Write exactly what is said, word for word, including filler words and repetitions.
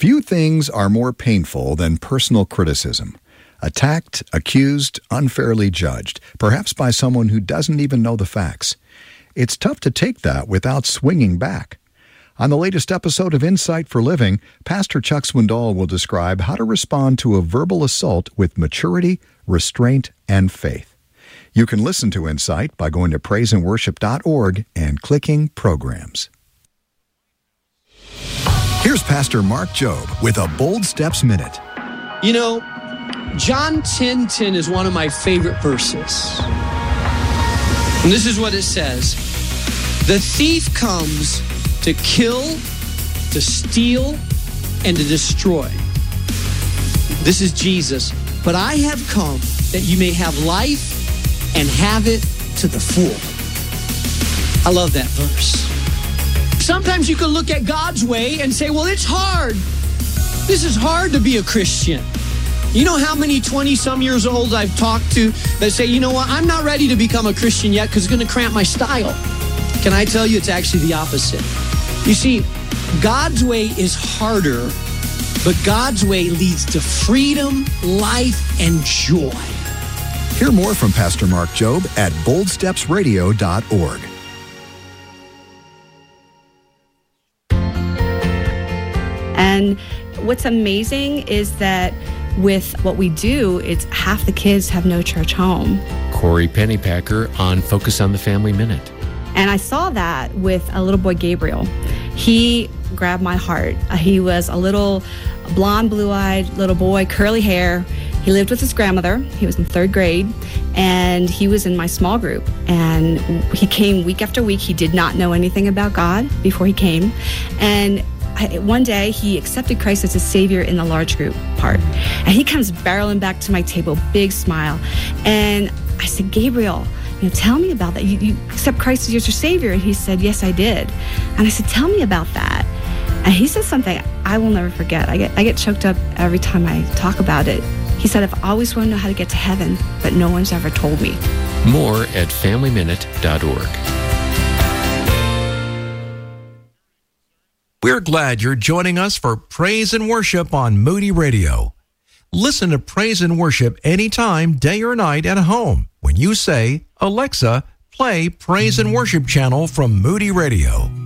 Few things are more painful than personal criticism. Attacked, accused, unfairly judged, perhaps by someone who doesn't even know the facts. It's tough to take that without swinging back. On the latest episode of Insight for Living, Pastor Chuck Swindoll will describe how to respond to a verbal assault with maturity, restraint, and faith. You can listen to Insight by going to praise and worship dot org and clicking Programs. Here's Pastor Mark Jobe with a Bold Steps Minute. You know, John ten ten is one of my favorite verses. And this is what it says. The thief comes to kill, to steal, and to destroy. This is Jesus. But I have come that you may have life and have it to the full. I love that verse. Sometimes you can look at God's way and say, well, it's hard. This is hard to be a Christian. You know how many twenty-some years old I've talked to that say, you know what, I'm not ready to become a Christian yet because it's going to cramp my style. Can I tell you it's actually the opposite? You see, God's way is harder, but God's way leads to freedom, life, and joy. Hear more from Pastor Mark Jobe at bold steps radio dot org. And what's amazing is that with what we do, it's half the kids have no church home. Corey Pennypacker on Focus on the Family Minute. And I saw that with a little boy, Gabriel. He grabbed my heart. Uh, he was a little blonde, blue-eyed little boy, curly hair. He lived with his grandmother. He was in third grade, and he was in my small group. And he came week after week. He did not know anything about God before he came. And I, one day, he accepted Christ as his Savior in the large group part. And he comes barreling back to my table, big smile. And I said, Gabriel, you know, tell me about that. You, you accept Christ as your Savior? And he said, yes, I did. And I said, tell me about that. And he said something I will never forget. I get I get choked up every time I talk about it. He said, I've always wanted to know how to get to heaven, but no one's ever told me. More at family minute dot org. We're glad you're joining us for Praise and Worship on Moody Radio. Listen to Praise and Worship anytime, day or night at home when you say, Alexa, play Praise and Worship channel from Moody Radio.